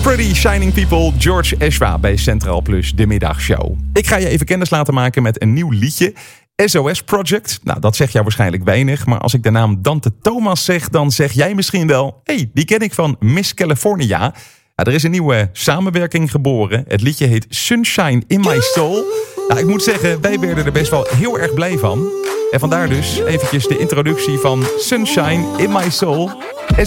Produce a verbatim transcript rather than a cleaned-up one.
Pretty Shining People, George Ezra bij Centraal Plus, de middagshow. Ik ga je even kennis laten maken met een nieuw liedje. S O S Project. Nou, dat zegt jou waarschijnlijk weinig. Maar als ik de naam Dante Thomas zeg, dan zeg jij misschien wel... hé, hey, die ken ik van Miss California. Nou, er is een nieuwe samenwerking geboren. Het liedje heet Sunshine in My Soul. Nou, ik moet zeggen, wij werden er best wel heel erg blij van. En vandaar dus eventjes de introductie van Sunshine in My Soul.